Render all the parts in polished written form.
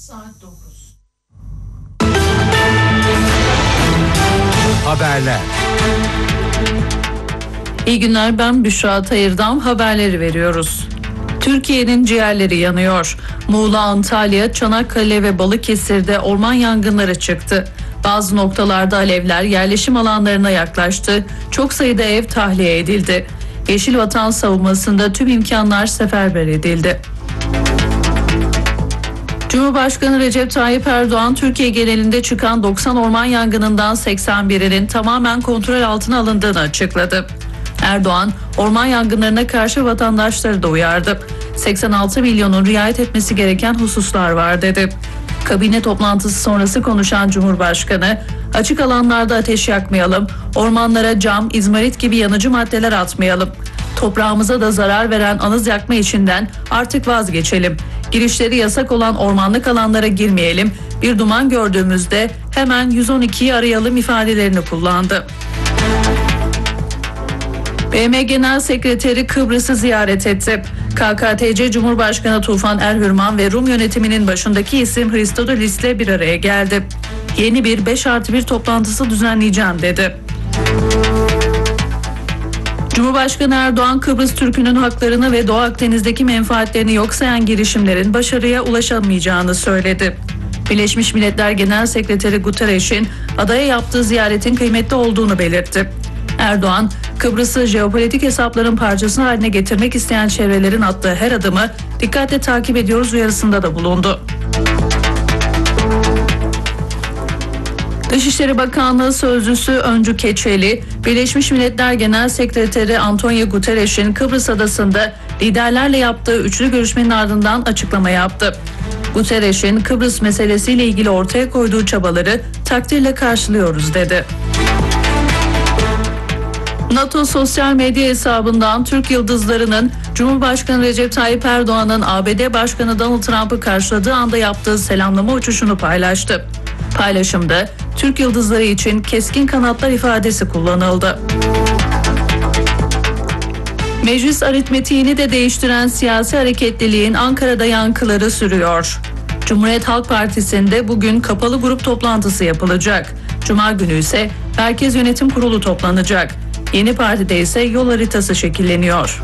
Saat 9. Haberler. İyi günler, ben Büşra Tayırdam, haberleri veriyoruz. Türkiye'nin ciğerleri yanıyor. Muğla, Antalya, Çanakkale ve Balıkesir'de orman yangınları çıktı. Bazı noktalarda alevler yerleşim alanlarına yaklaştı. Çok sayıda ev tahliye edildi. Yeşil Vatan savunmasında tüm imkanlar seferber edildi. Cumhurbaşkanı Recep Tayyip Erdoğan, Türkiye genelinde çıkan 90 orman yangınından 81'inin tamamen kontrol altına alındığını açıkladı. Erdoğan, orman yangınlarına karşı vatandaşları da uyardı. 86 milyonun riayet etmesi gereken hususlar var dedi. Kabine toplantısı sonrası konuşan Cumhurbaşkanı, açık alanlarda ateş yakmayalım, ormanlara cam, izmarit gibi yanıcı maddeler atmayalım. Toprağımıza da zarar veren anız yakma işinden artık vazgeçelim. Girişleri yasak olan ormanlık alanlara girmeyelim. Bir duman gördüğümüzde hemen 112'yi arayalım ifadelerini kullandı. BM Genel Sekreteri Kıbrıs'ı ziyaret etti. KKTC Cumhurbaşkanı Tufan Erhürman ve Rum yönetiminin başındaki isim Hristodolis'le bir araya geldi. Yeni bir 5+1 toplantısı düzenleyeceğim dedi. Cumhurbaşkanı Erdoğan, Kıbrıs Türk'ünün haklarını ve Doğu Akdeniz'deki menfaatlerini yok sayan girişimlerin başarıya ulaşamayacağını söyledi. Birleşmiş Milletler Genel Sekreteri Guterres'in adaya yaptığı ziyaretin kıymetli olduğunu belirtti. Erdoğan, Kıbrıs'ı jeopolitik hesapların parçası haline getirmek isteyen çevrelerin attığı her adımı dikkatle takip ediyoruz uyarısında da bulundu. Dışişleri Bakanlığı Sözcüsü Öncü Keçeli, Birleşmiş Milletler Genel Sekreteri Antonio Guterres'in Kıbrıs Adası'nda liderlerle yaptığı üçlü görüşmenin ardından açıklama yaptı. Guterres'in Kıbrıs meselesiyle ilgili ortaya koyduğu çabaları takdirle karşılıyoruz dedi. NATO sosyal medya hesabından Türk yıldızlarının Cumhurbaşkanı Recep Tayyip Erdoğan'ın ABD Başkanı Donald Trump'ı karşıladığı anda yaptığı selamlama uçuşunu paylaştı. Paylaşımda Türk yıldızları için keskin kanatlar ifadesi kullanıldı. Meclis aritmetiğini de değiştiren siyasi hareketliliğin Ankara'da yankıları sürüyor. Cumhuriyet Halk Partisi'nde bugün kapalı grup toplantısı yapılacak. Cuma günü ise Merkez Yönetim Kurulu toplanacak. Yeni partide ise yol haritası şekilleniyor.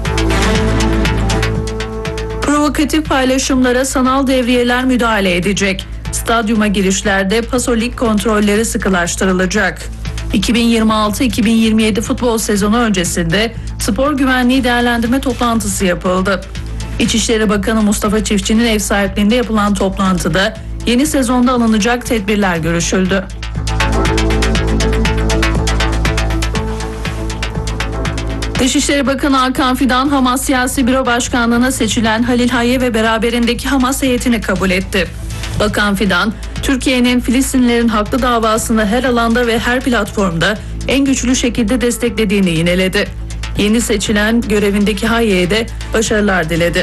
Provokatif paylaşımlara sanal devriyeler müdahale edecek. Stadyuma girişlerde pasolik kontrolleri sıkılaştırılacak. 2026-2027 futbol sezonu öncesinde spor güvenliği değerlendirme toplantısı yapıldı. İçişleri Bakanı Mustafa Çiftçi'nin ev sahipliğinde yapılan toplantıda yeni sezonda alınacak tedbirler görüşüldü. Dışişleri Bakanı Hakan Fidan, Hamas Siyasi Büro Başkanlığı'na seçilen Halil Hayye ve beraberindeki Hamas heyetini kabul etti. Bakan Fidan, Türkiye'nin Filistinlilerin haklı davasını her alanda ve her platformda en güçlü şekilde desteklediğini yineledi. Yeni seçilen görevindeki Hayye'ye de başarılar diledi.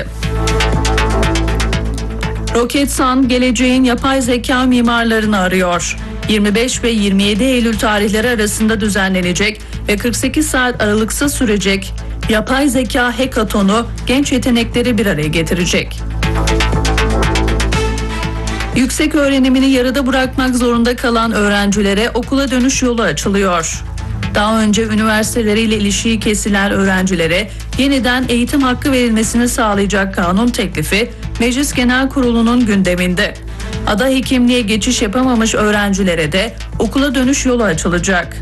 Roketsan, geleceğin yapay zeka mimarlarını arıyor. 25 ve 27 Eylül tarihleri arasında düzenlenecek ve 48 saat aralıksız sürecek yapay zeka hackathonu genç yetenekleri bir araya getirecek. Yüksek öğrenimini yarıda bırakmak zorunda kalan öğrencilere okula dönüş yolu açılıyor. Daha önce üniversiteleriyle ilişiği kesilen öğrencilere yeniden eğitim hakkı verilmesini sağlayacak kanun teklifi Meclis Genel Kurulu'nun gündeminde. Aday hekimliğe geçiş yapamamış öğrencilere de okula dönüş yolu açılacak.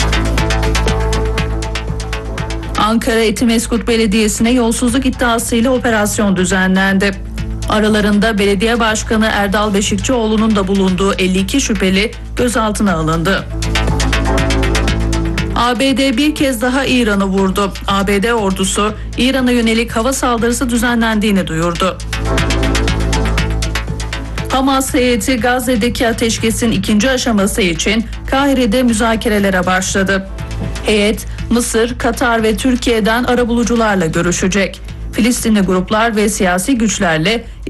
Ankara Etimesgut Belediyesi'ne yolsuzluk iddiasıyla operasyon düzenlendi. Aralarında belediye başkanı Erdal Beşikçioğlu'nun da bulunduğu 52 şüpheli gözaltına alındı. ABD bir kez daha İran'ı vurdu. ABD ordusu İran'a yönelik hava saldırısı düzenlendiğini duyurdu. Hamas heyeti Gazze'deki ateşkesin ikinci aşaması için Kahire'de müzakerelere başladı. Heyet, Mısır, Katar ve Türkiye'den arabulucularla görüşecek. Filistinli gruplar ve siyasi güçlerle